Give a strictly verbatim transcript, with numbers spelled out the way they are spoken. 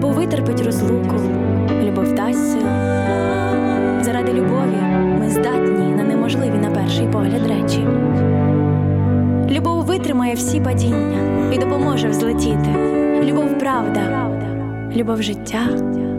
Любов витерпить розлуку, любов дасть сил. Заради любові ми здатні на неможливі на перший погляд речі. Любов витримає всі падіння і допоможе взлетіти. Любов – правда, любов – життя,